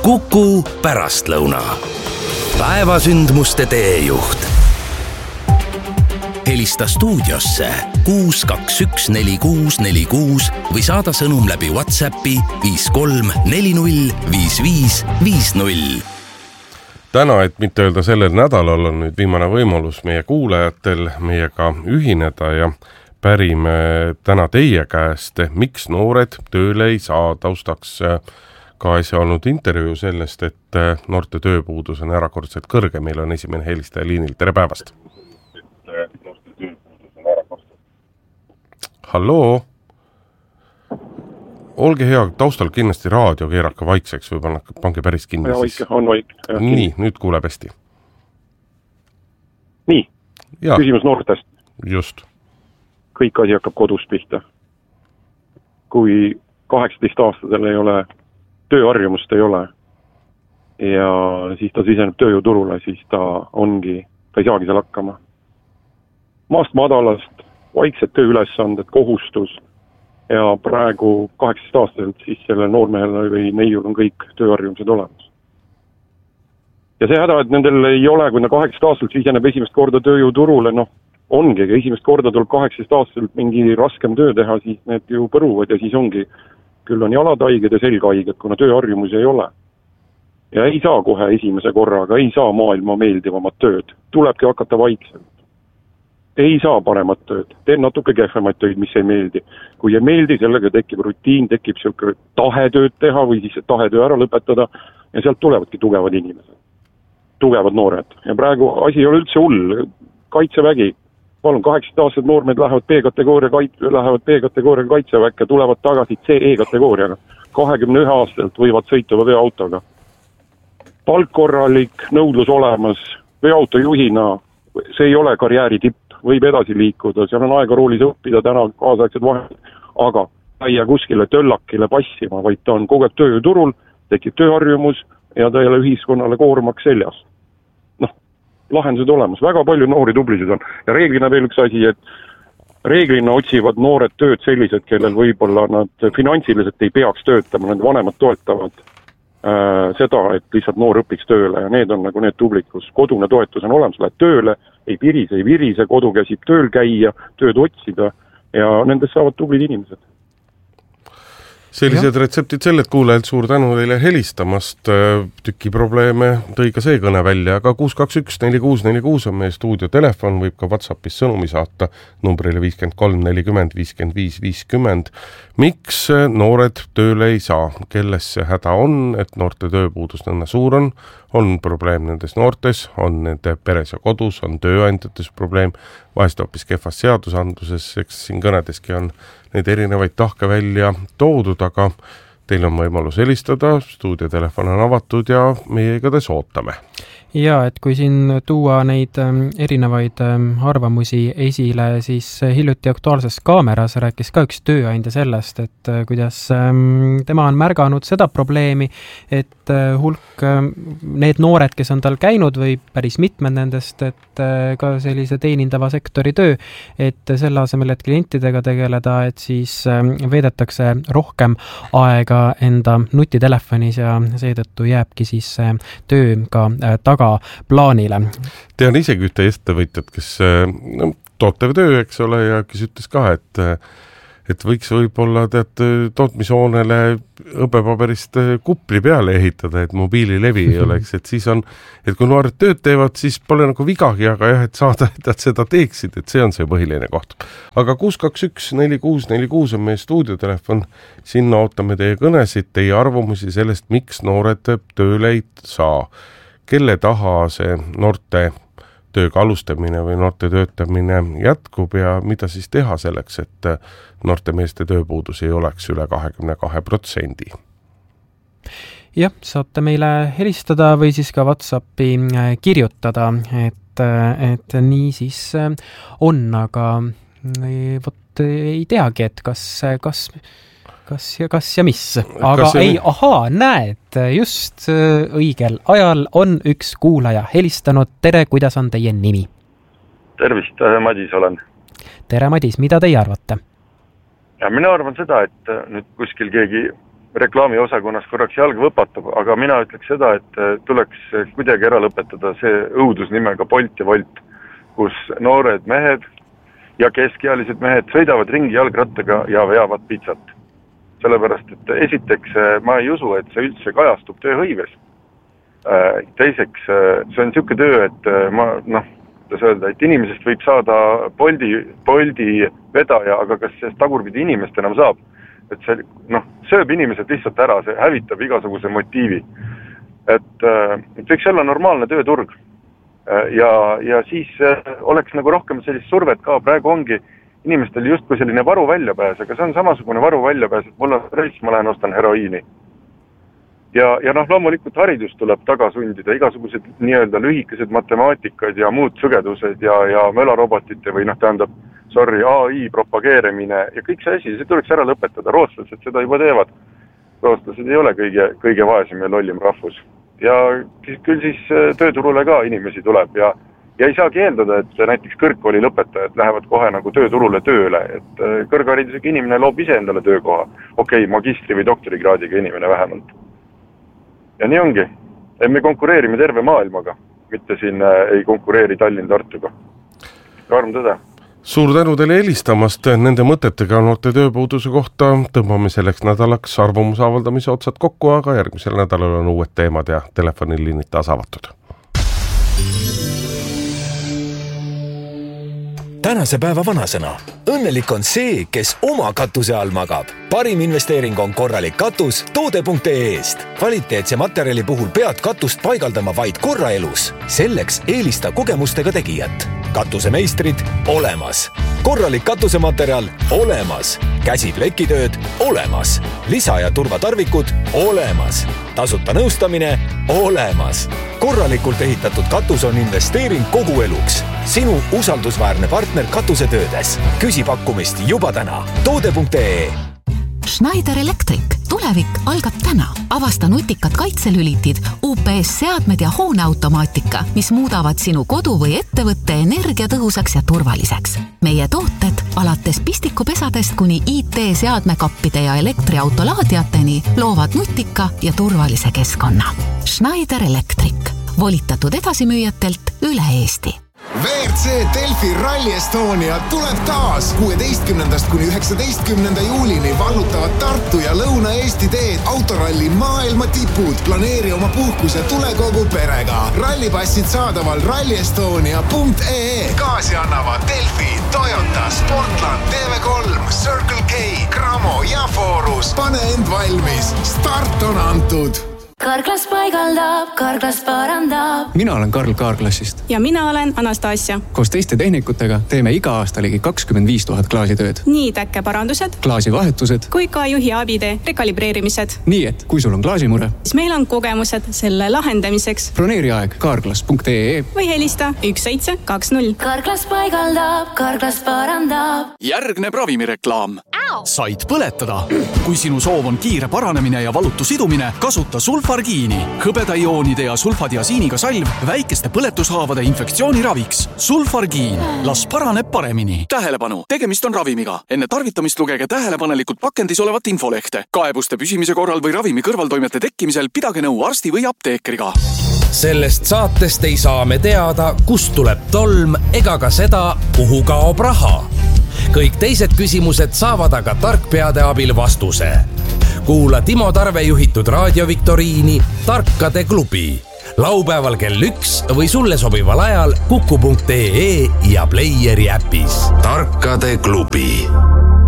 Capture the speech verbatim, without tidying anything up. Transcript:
Kuku pärastlõuna. Päevasündmuste teejuht. Helista stuudiosse kuus kaks üks neli kuus neli kuus või saada sõnum läbi WhatsAppi viis kolm neli null viis viis viis null. Täna, et mitte öelda sellel nädalal, on nüüd viimane võimalus meie kuulajatel meiega ühineda ja pärime täna teie käest, miks noored tööle ei saa. Taustaks ka äsja olnud intervjuu sellest, et noorte tööpuudus on erakordselt kõrge. Meil on esimene helistaja liinil. Tere päevast! Halloo! Olge hea, taustal kindlasti raadio keerake vaikseks või pange päris kinni. Ja, vaike, on vaik. Ja, nii, nüüd kuuleb hästi. Nii, ja. Küsimus noortest. Just. Kõik asi hakkab kodust pihta. Kui kaheksateist aastasel ei ole, tööharjumust ei ole ja siis ta siseneb tööjõuturule, siis ta ongi, ta ei saagi seal hakkama. Maast madalast, vaiksed tööülesanded, kohustus ja praegu kaheksateist aastaselt siis selle noormehel või neiul on kõik tööharjumused olemas. Ja see häda, et nendel ei ole, kui nad kaheksateist aastaselt siseneb esimest korda tööjõuturule, noh, ongi, aga esimest korda tuleb kaheksateist aastaselt mingi raskem töö teha, siis need ju põruvad ja siis ongi, küll on jaladaiged ja selgaiged, kuna tööharjumusi ei ole. Ja ei saa kohe esimese korraga, ei saa maailma meeldivamat tööd. Tulebki hakata vaikselt. Ei saa paremat tööd. Teen natuke kehvemaid tööd, mis ei meeldi. Kui ei meeldi, sellega tekib rutiin, tekib selline tahe tööd teha või siis tahe töö ära lõpetada ja sealt tulevadki tugevad inimesed. Tugevad noored. Ja praegu asi ei ole üldse hull. Kaitsevägi. Palun, kaheksateist aastased noormed lähevad B-kategooria, lähevad B-kategooria kaitseväkke, tulevad tagasi C-kategooriaga. kahekümne ühe aastalt võivad sõituva veoautoga. Palk korralik, nõudlus olemas, veoauto juhina, see ei ole karjääri tipp, võib edasi liikuda, seal on aega roolis õppida, täna kaasaegsed vahed, aga ta ei jää kuskile töllakile passima, vaid ta on kogu aeg tööturul, tekib tööharjumus ja ta ei ole ühiskonnale koormaks seljas. Lahendused olemas. Väga palju noori tublisid on. Ja reeglina veel üks asi, et reeglina otsivad noored tööd sellised, kellel võib-olla nad finantsiliselt ei peaks töötama, need vanemad toetavad äh, seda, et lihtsalt noor õpiks tööle ja need on nagu need tublid, kus kodune toetus on olemas, lähed tööle, ei pirise, ei virise, kodu käsib tööl käia, tööd otsida ja nendest saavad tublid inimesed. Sellised ja. Retseptid sellelt kuulajalt, suur tänu teile helistamast, tüki probleeme tõi ka see kõne välja, aga kuus kaks üks neli kuus neli kuus on meie stuudio telefon, võib ka WhatsAppis sõnumi saata numbrile viiskümmend kolm nelikümmend viiskümmend viis viiskümmend. Miks noored tööle ei saa? Kelles see häda on, et noorte tööpuudus nõnda suur on? On probleem nendes noortes, on nende peres ja kodus, on tööandjates probleem, vahest hoopis kehvas seadusandluses, eks siin kõnedeski on neid erinevaid tahke välja toodud, aga teil on võimalus helistada, stuudiotelefon on avatud ja meie igatahes ootame. Ja, et kui siin tuua neid erinevaid arvamusi esile, siis hiljuti Aktuaalses kaameras rääkis ka üks tööandja sellest, et kuidas tema on märganud seda probleemi, et hulk need noored, kes on tal käinud või päris mitmed nendest, et ka sellise teenindava sektori töö, et selle asemel, et klientidega tegeleda, et siis veedetakse rohkem aega enda nutitelefonis ja seetõttu jääbki siis töö ka taga plaanile. Tean isegi ühte ettevõtjat, kes no, tootev töö, eks ole, ja kes ütles ka, et, et võiks võib-olla tead, tootmishoonele õbepaberist kupli peale ehitada, et mobiililevi ei oleks, et siis on, et kui noored tööd teevad, siis pole nagu vigagi, aga jah, et saada, et nad seda teeksid, et see on see põhiline koht. Aga kuus kaks üks neli kuus neli kuus on meie stuudiotelefon, sinna ootame teie kõnesid, teie arvamusi sellest, miks noored tööle ei saa. Kelle taha see noorte tööga alustamine või noorte töötamine jätkub ja mida siis teha selleks, et noorte meeste tööpuudus ei oleks üle kahekümne kahe protsendi. Jah, saate meile helistada või siis ka WhatsAppi kirjutada, et, et nii siis on, aga võt, ei teagi, et kas, kas Kas ja, kas ja mis? Aga see... ei, ahaa, näed, just õigel ajal on üks kuulaja helistanud. Tere, kuidas on teie nimi? Tervist, Madis olen. Tere, Madis, mida teie arvate? Ja mina arvan seda, et nüüd kuskil keegi reklaamiosakonnas korraks jalg võpatab, aga mina ütleks seda, et tuleks kuidagi ära lõpetada see õudus nimega Bolt ja Volt, kus noored mehed ja keskealised mehed sõidavad ringi jalgrattaga ja veavad pitsat. Sellepärast, et esiteks ma ei usu, et see üldse kajastub tööhõives. Teiseks, see on niisugune töö, et ma, noh, kuidas öelda, et inimesest võib saada Boldi, Boldi vedaja, aga kas see tagurpidi inimest enam saab? Et see, noh, sööb inimesed lihtsalt ära, see hävitab igasuguse motiivi. Et, et võiks olla normaalne tööturg. Ja, ja siis oleks nagu rohkem sellist survet ka, praegu ongi inimestel justkui selline varu väljapääs, aga see on samasugune varu väljapääs, et mul on reis, ma lähen ostan heroiini. Ja, ja noh, loomulikult haridus tuleb taga sundida, igasugused nii-öelda lühikesed matemaatikad ja muud sõgedused ja, ja mölarobotite või noh, tähendab, sorry, A I propageerimine ja kõik see asi, see tuleks ära lõpetada, rootslased seda juba teevad. Rootslased ei ole kõige, kõige vaesem ja lollim rahvus. Ja küll siis tööturule ka inimesi tuleb ja, ja ei saagi eeldada, et näiteks kõrgkooli lõpetajad lähevad kohe nagu tööturule tööle, et kõrgharidusega inimene loob ise endale töökoha. Okei, okay, magistri või doktorikraadiga inimene vähemalt. Ja nii ongi. Me konkureerime terve maailmaga, mitte siin ei konkureeri Tallinn-Tartuga. Karm tõde. Suur tänu teile helistamast, nende mõtetega noorte tööpuuduse kohta tõmbame selleks nädalaks arvamuse avaldamise otsad kokku, aga järgmisel nädalal on uued teemad ja telefoniliinid taas avatud. Tänase päeva vanasõna. Õnnelik on see, kes oma katuse all magab. Parim investeering on korralik katus toode punkt ee eest. Kvaliteetse materjali puhul pead katust paigaldama vaid korra elus. Selleks eelista kogemustega tegijat. Katusemeistrid olemas. Korralik katusematerjal olemas. Käsiplekitööd olemas. Lisa- ja turvatarvikud olemas. Tasuta nõustamine olemas. Korralikult ehitatud katus on investeering kogu eluks. Sinu usaldusväärne partner katusetöödes. Küsi pakkumist juba täna. toode punkt ee. Schneider Electric. Tulevik algab täna. Avasta nutikad kaitselülitid, U P S-seadmed ja hooneautomaatika, mis muudavad sinu kodu või ettevõtte energiatõhusaks ja turvaliseks. Meie tooted alates pistikupesadest kuni I T-seadmekappide ja elektriautolaadiateni loovad nutika ja turvalise keskkonna. Schneider Electric. Volitatud edasimüüjatelt üle Eesti. V R C Delfi Rally Estonia tuleb taas kuueteistkümnendast kuni üheksateistkümnenda juulini vallutavad Tartu ja Lõuna-Eesti teed autoralli maailma tipud. Planeeri oma puhkus ja tule kogu perega. Rallipassid saadaval rally estonia punkt ee. Kaasi annavad Delfi, Toyota, Sportland, T V kolm, Circle K, Cramo ja Forus. Pane end valmis. Start on antud. Karklas paigaldab, Karklas parandab. Mina olen Karl Kaarklassist. Ja mina olen Anastasia. Koos teiste tehnikutega teeme iga aasta ligi kakskümmend viis tuhat klaasitööd. Nii täkkeparandused, klaasivahetused kui ka juhi abide rekalibreerimised. Nii et, kui sul on klaasimure, siis meil on kogemused selle lahendamiseks. Broneeri aeg karklas punkt ee või helista üks seitse kaks null. Karklas paigaldab, Karklas parandab. Järgneb ravimireklaam. Said põletada. Kui sinu soov on kiire paranemine ja valutu sidumine, kasuta sulfargiini. Hõbedaioonide ja sulfadiasiiniga salv väikeste põletushaavade infektsiooni raviks. Sulfargiin. Las paraneb paremini. Tähelepanu. Tegemist on ravimiga. Enne tarvitamist lugege tähelepanelikult pakendis olevat infolehte. Kaebuste püsimise korral või ravimi kõrvaltoimete tekkimisel pidage nõu arsti või apteekriga. Sellest saatest ei saa me teada, kust tuleb tolm ega ka seda, kuhu kaob raha. Kõik teised küsimused saavad aga tarkpeade abil vastuse. Kuula Timo Tarve juhitud raadioviktoriini Tarkade klubi. Laupäeval kell üks või sulle sobival ajal kuku punkt ee ja Playeri äpis. Tarkade klubi.